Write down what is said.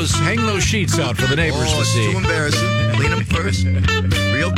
those sheets out for the neighbors to see. It's too embarrassing. Clean them first. Real